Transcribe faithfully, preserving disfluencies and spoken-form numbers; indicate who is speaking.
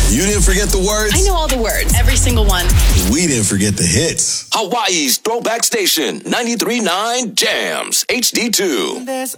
Speaker 1: You didn't forget the words?
Speaker 2: I know all the words. Every single one.
Speaker 1: We didn't forget the hits.
Speaker 3: Hawaii's Throwback Station, ninety-three point nine Jams, H D two.
Speaker 4: There's